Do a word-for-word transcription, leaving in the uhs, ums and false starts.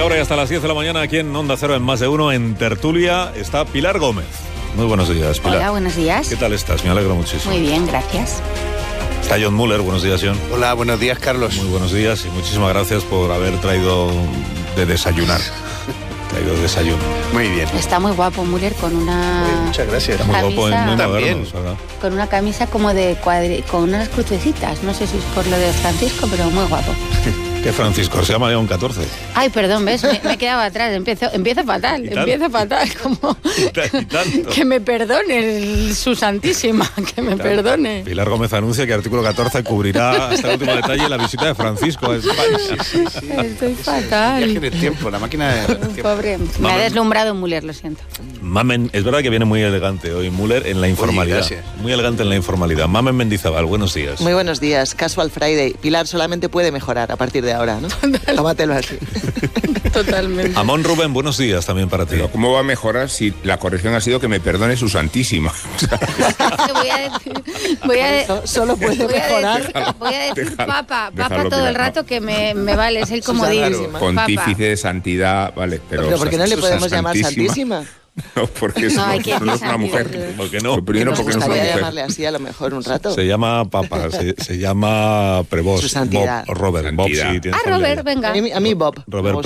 ahora y hasta las diez de la mañana aquí en Onda Cero en Más de Uno, en Tertulia, está Pilar Gómez. Muy buenos días, Pilar. Hola, buenos días. ¿Qué tal estás? Me alegro muchísimo. Muy bien, gracias. Está John Muller. Buenos días, John. Hola, buenos días, Carlos. Muy buenos días y muchísimas gracias por haber traído de desayunar. traído desayuno. Muy bien. Está muy guapo Muller con una... Muy, muchas gracias. Está muy camisa, guapo y muy También. moderno, ¿verdad? Con una camisa como de cuadri... con unas crucecitas. No sé si es por lo de Francisco, pero muy guapo. ¿Qué Francisco? Se llama León catorce. Ay, perdón, ¿ves? Me, me quedaba atrás. Empiezo, empiezo fatal, ¿Y tal? empiezo fatal. Como... Y tanto. Que me perdone, su santísima, que me perdone. Pilar Gómez anuncia que Artículo catorce cubrirá hasta el último detalle la visita de Francisco a España. Sí, sí, sí. Estoy Viaje fatal. en el tiempo, la máquina de tiempo. Pobre, me ha deslumbrado Muller, lo siento. Mamen, es verdad que viene muy elegante hoy Muller en la informalidad. gracias. Muy elegante en la informalidad. Mamen Mendizábal, buenos días. Muy buenos días, Casual Friday. Pilar solamente puede mejorar a partir de ahora, ¿no? Tómatelo así. Totalmente. Amón Rubén, buenos días también para ti. Pero ¿cómo va a mejorar si la corrección ha sido que me perdone su santísima? Voy a decir, voy a, de- So- solo puede voy a mejorar. decir, voy a decir Déjalo, papa, papa déjalo, todo el Pilar, rato no. que me, me vale, es el comodín. Santísima. Pontífice de santidad, vale. Pero, Pero ¿por qué no le sa- podemos llamar santísima? Santísima? No, porque No, no, hay que no es decir una mujer. santísima. ¿Por qué no? Lo primero Nos porque no es una gustaría mujer. llamarle así a lo mejor un rato. Se llama Papa, se, se llama Prevost. Su santidad. Bob, Robert. Bob, Santidad. sí, tienes Ah, familia. Robert, venga. A mí, a mí Bob. Robert